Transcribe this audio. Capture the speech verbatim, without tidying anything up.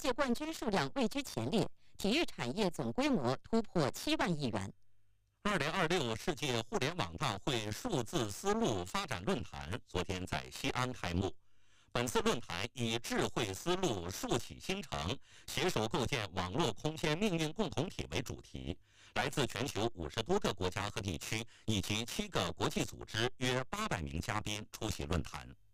界冠军数量位居前列，体育产业总规模突破七万亿元。 二零二六世界互联网大会数字丝路发展论坛昨天在西安开幕。本次论坛以智慧丝路数起新城，携手构建网络空间命运共同体为主题。来自全球五十多个国家和地区以及七个国际组织约八百名嘉宾出席论坛。